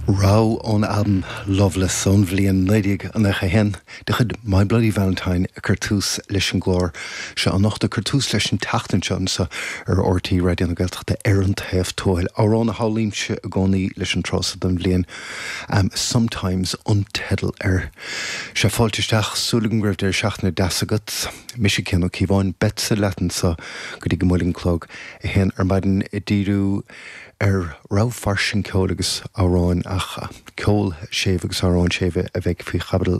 Rá ón album Loveless son bhliain néidig an a hen de chud My Bloody Valentine a cartús leis an glór se an nachta cartús leis an tatan sean sa ortaí radio an gailteach de errant hef tóil árán a hálíimse a gcónaí leis an tros den bhliain sometimes untedal se fáilteisteach súlagan raibh der seachna deasagat mis sé cin ó cíbháin betsa letan sa go dtí go mólín clog a hen maidin i ddíriú rá farsin ceol agus árán ach ceol séh agus árán séh a bheith fao chabadal